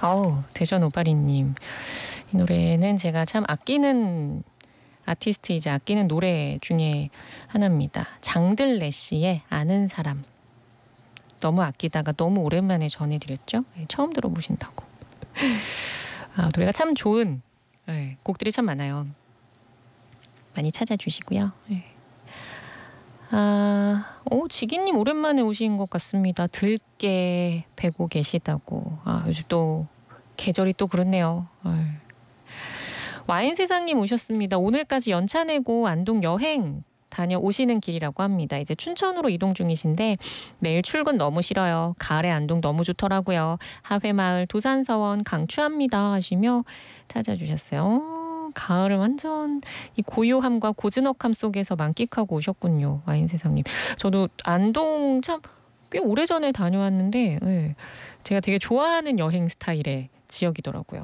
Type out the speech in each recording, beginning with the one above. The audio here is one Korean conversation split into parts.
대전 오파리님. 이 노래는 제가 참 아끼는 아티스트이자 아끼는 노래 중에 하나입니다. 장들레 씨의 아는 사람. 너무 아끼다가 너무 오랜만에 전해드렸죠. 처음 들어보신다고. 노래가 참 좋은 곡들이 참 많아요. 많이 찾아주시고요. 지기님 오랜만에 오신 것 같습니다. 들깨 베고 계시다고. 요즘 또 계절이 또 그렇네요. 와인세상님 오셨습니다. 오늘까지 연차 내고 안동 여행 다녀오시는 길이라고 합니다. 이제 춘천으로 이동 중이신데 내일 출근 너무 싫어요. 가을에 안동 너무 좋더라고요. 하회마을 도산서원 강추합니다 하시며 찾아주셨어요. 가을을 완전 이 고요함과 고즈넉함 속에서 만끽하고 오셨군요. 와인세상님. 저도 안동 참 꽤 오래전에 다녀왔는데 제가 되게 좋아하는 여행 스타일의 지역이더라고요.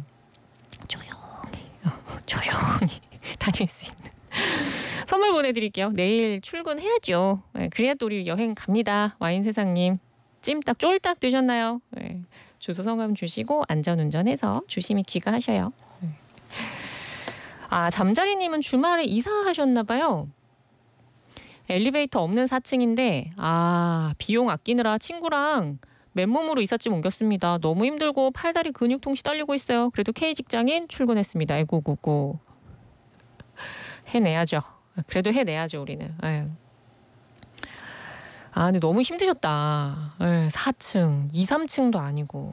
조용히 다닐 수 있는. 선물 보내드릴게요. 내일 출근해야죠. 그래야 또 우리 여행 갑니다. 와인세상님. 찜닭 쫄딱 드셨나요? 주소 성함 주시고 안전운전해서 조심히 귀가하셔요. 잠자리님은 주말에 이사하셨나 봐요. 엘리베이터 없는 4층인데 비용 아끼느라 친구랑 맨몸으로 이삿짐 옮겼습니다. 너무 힘들고 팔다리 근육통 시달리고 있어요. 그래도 K직장인 출근했습니다. 아이고구구. 해내야죠. 그래도 해내야죠 우리는. 근데 너무 힘드셨다. 4층, 2, 3층도 아니고.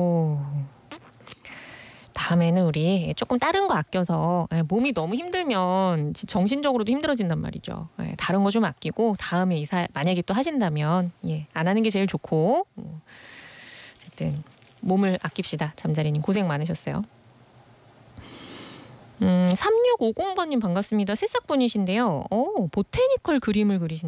다음에는 우리 조금 다른 거 아껴서 몸이 너무 힘들면 정신적으로도 힘들어진단 말이죠. 다른 거 좀 아끼고 다음에 이사 만약에 또 하신다면 안 하는 게 제일 좋고 어쨌든 몸을 아낍시다. 잠자리님 고생 많으셨어요. 3650번님 반갑습니다. 새싹분이신데요. 보테니컬 그림을 그리신